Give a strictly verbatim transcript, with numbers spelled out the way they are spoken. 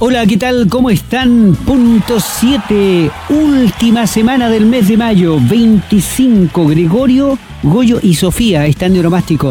Hola, ¿qué tal? ¿Cómo están? Punto siete, última semana del mes de mayo, veinticinco. Gregorio, Goyo y Sofía están neuromástico.